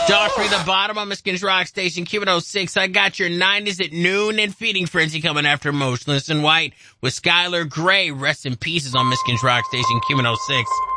Joffrey, the bottom on Michigan's Rock Station, Q106. I got your 90s at noon and Feeding Frenzy coming after Motionless in White with Skylar Gray. Rest in pieces on Michigan's Rock Station, Q106.